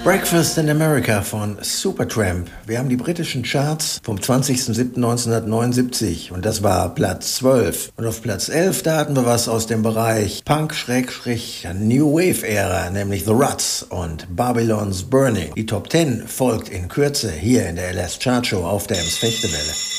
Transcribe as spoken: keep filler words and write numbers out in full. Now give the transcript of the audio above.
Breakfast in America von Supertramp. Wir haben die britischen Charts vom zwanzigsten siebten neunzehnhundertneunundsiebzig und das war Platz zwölf. Und auf Platz elf, da hatten wir was aus dem Bereich Punk-New Wave-Ära, nämlich The Ruts und Babylon's Burning. Die Top zehn folgt in Kürze hier in der L S Chart Show auf der Ems Fechtewelle.